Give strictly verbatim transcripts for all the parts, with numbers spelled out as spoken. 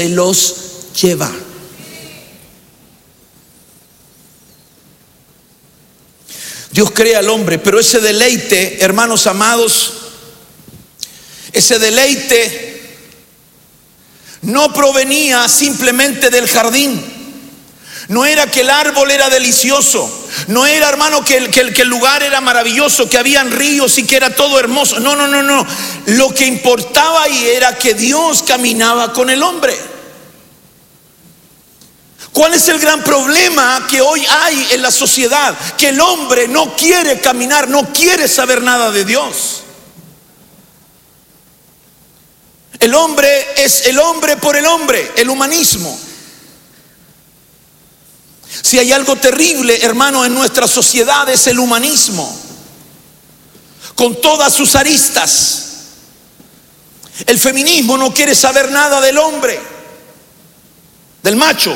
los lleva. Dios crea al hombre, pero ese deleite, hermanos amados, ese deleite no provenía simplemente del jardín. No era que el árbol era delicioso, no era, hermano, que el, que, el, que el lugar era maravilloso, que habían ríos y que era todo hermoso. No, no, no, no. Lo que importaba ahí era que Dios caminaba con el hombre. ¿Cuál es el gran problema que hoy hay en la sociedad? Que el hombre no quiere caminar, no quiere saber nada de Dios. El hombre es el hombre por el hombre, el humanismo. Si hay algo terrible, hermano, en nuestra sociedad es el humanismo, con todas sus aristas. El feminismo no quiere saber nada del hombre, del macho.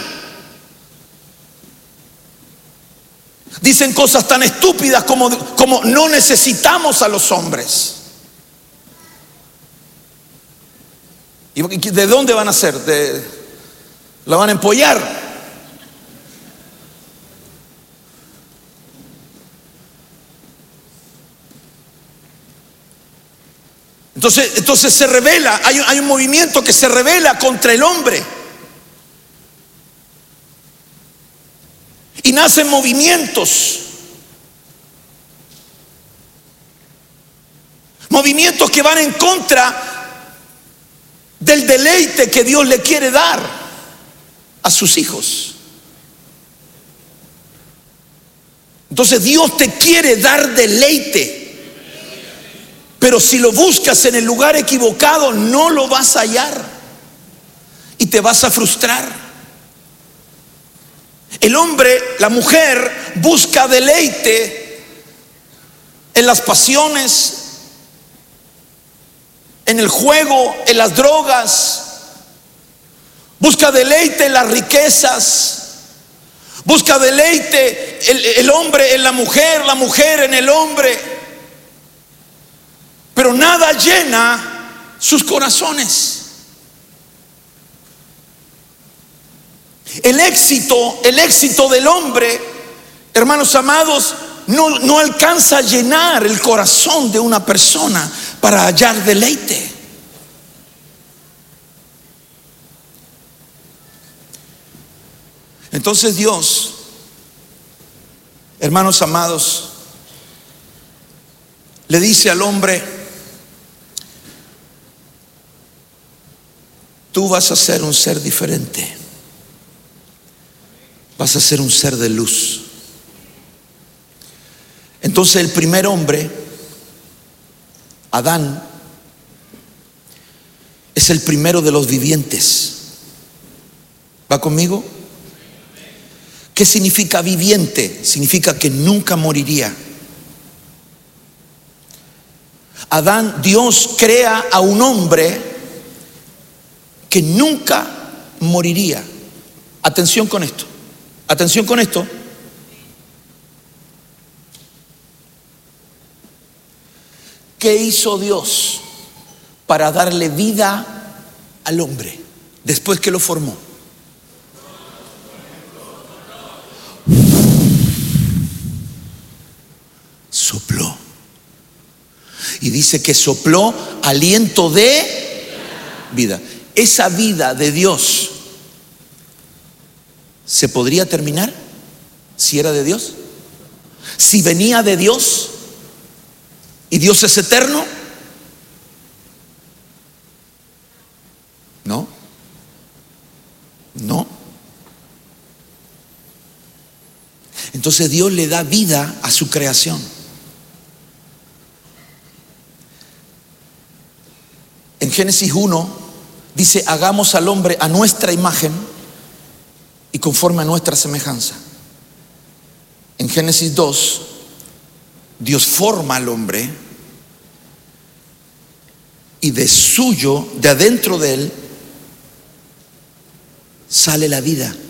Dicen cosas tan estúpidas como, como no necesitamos a los hombres. ¿Y de dónde van a ser? ¿De, la van a empollar? Entonces, entonces se revela, hay, hay un movimiento que se revela contra el hombre. Y nacen movimientos. Movimientos que van en contra del deleite que Dios le quiere dar a sus hijos. Entonces Dios te quiere dar deleite. Pero si lo buscas en el lugar equivocado, no lo vas a hallar y te vas a frustrar. El hombre, la mujer, busca deleite en las pasiones, en el juego, en las drogas. Busca deleite en las riquezas. Busca deleite el, el hombre en la mujer, la mujer en el hombre. Pero nada llena sus corazones. El éxito, el éxito del hombre, hermanos amados, no, no alcanza a llenar el corazón de una persona para hallar deleite. Entonces Dios, hermanos amados, le dice al hombre: tú vas a ser un ser diferente. Vas a ser un ser de luz. Entonces el primer hombre, Adán, es el primero de los vivientes. ¿Va conmigo? ¿Qué significa viviente? Significa que nunca moriría. Adán, Dios crea a un hombre que nunca moriría. Atención con esto. Atención con esto. ¿Qué hizo Dios para darle vida al hombre después que lo formó? Sopló. Y dice que sopló aliento de vida. Esa vida de Dios, ¿se podría terminar si era de Dios? Si venía de Dios y Dios es eterno. No. No. Entonces Dios le da vida a su creación. En Génesis uno dice: hagamos al hombre a nuestra imagen y conforme a nuestra semejanza. En Génesis dos, Dios forma al hombre y de suyo, de adentro de él, sale la vida.